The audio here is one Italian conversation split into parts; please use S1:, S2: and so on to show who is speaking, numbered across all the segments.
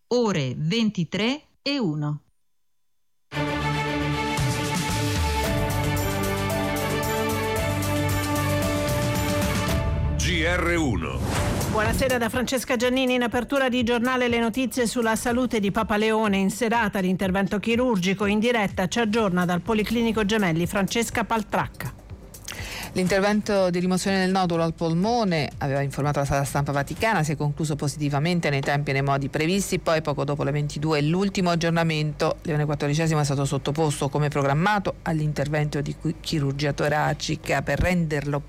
S1: ore 23:01.
S2: GR1.
S3: Buonasera da Francesca Giannini. In apertura di giornale le notizie sulla salute di Papa Leone. In serata l'intervento chirurgico. In diretta ci aggiorna dal Policlinico Gemelli Francesca Paltracca.
S4: L'intervento di rimozione del nodulo al polmone, aveva informato la sala stampa vaticana, si è concluso positivamente nei tempi e nei modi previsti. Poi poco dopo le 22 l'ultimo aggiornamento. Leone XIV è stato sottoposto come programmato all'intervento di chirurgia toracica. Per renderlo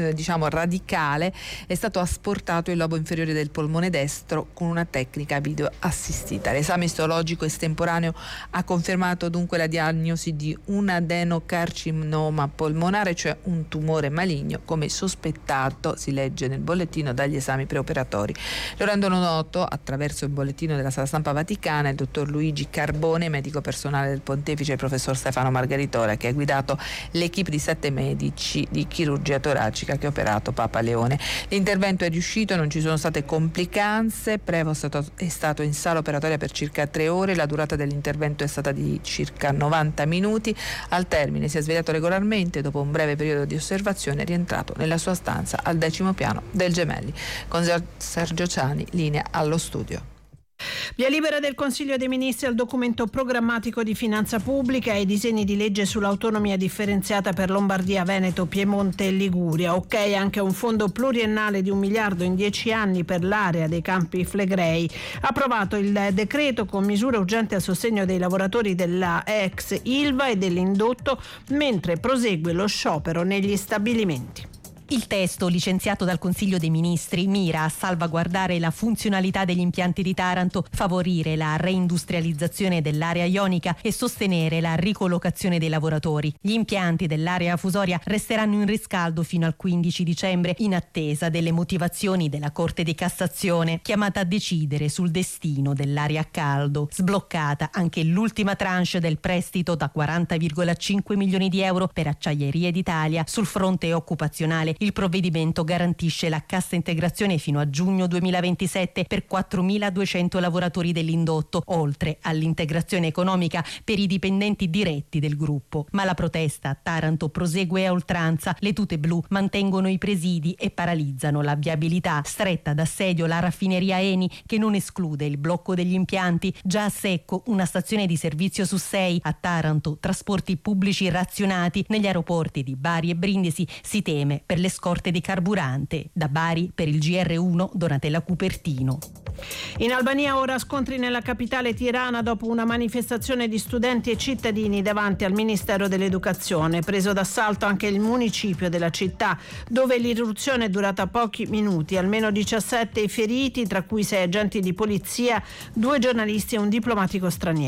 S4: radicale è stato asportato il lobo inferiore del polmone destro con una tecnica video assistita. L'esame istologico estemporaneo ha confermato dunque la diagnosi di un adenocarcinoma polmonare, cioè un tumore maligno, come sospettato, si legge nel bollettino, dagli esami preoperatori. Lo rendono noto attraverso il bollettino della sala stampa vaticana il dottor Luigi Carbone, medico personale del pontefice, e il professor Stefano Margaritora, che ha guidato l'equipe di 7 medici di chirurgia toracica che ha operato Papa Leone. L'intervento è riuscito, non ci sono state complicanze. Prevost è stato in sala operatoria per circa 3 ore, la durata dell'intervento è stata di circa 90 minuti. Al termine si è svegliato regolarmente, dopo un breve periodo di osservazione è rientrato nella sua stanza al 10° piano del Gemelli. Con Sergio Ciani, linea allo studio.
S3: Via libera del Consiglio dei Ministri al documento programmatico di finanza pubblica e ai disegni di legge sull'autonomia differenziata per Lombardia, Veneto, Piemonte e Liguria. Ok anche un fondo pluriennale di 1 miliardo in 10 anni per l'area dei Campi Flegrei. Approvato il decreto con misure urgenti a sostegno dei lavoratori della ex Ilva e dell'indotto, mentre prosegue lo sciopero negli stabilimenti.
S5: Il testo, licenziato dal Consiglio dei Ministri, mira a salvaguardare la funzionalità degli impianti di Taranto, favorire la reindustrializzazione dell'area ionica e sostenere la ricollocazione dei lavoratori. Gli impianti dell'area fusoria resteranno in riscaldo fino al 15 dicembre in attesa delle motivazioni della Corte di Cassazione, chiamata a decidere sul destino dell'area a caldo. Sbloccata anche l'ultima tranche del prestito da 40,5 milioni di euro per Acciaierie d'Italia. Sul fronte occupazionale, il provvedimento garantisce la cassa integrazione fino a giugno 2027 per 4.200 lavoratori dell'indotto, oltre all'integrazione economica per i dipendenti diretti del gruppo. Ma la protesta a Taranto prosegue a oltranza. Le tute blu mantengono i presidi e paralizzano la viabilità. Stretta d'assedio la raffineria Eni, che non esclude il blocco degli impianti. Già a secco una stazione di servizio su 6. A Taranto trasporti pubblici razionati. Negli aeroporti di Bari e Brindisi si teme per le scorte di carburante. Da Bari per il GR1 Donatella Cupertino.
S3: In Albania ora scontri nella capitale Tirana dopo una manifestazione di studenti e cittadini davanti al Ministero dell'Educazione. Preso d'assalto anche il municipio della città, dove l'irruzione è durata pochi minuti. Almeno 17 i feriti, tra cui 6 agenti di polizia, 2 giornalisti e un diplomatico straniero.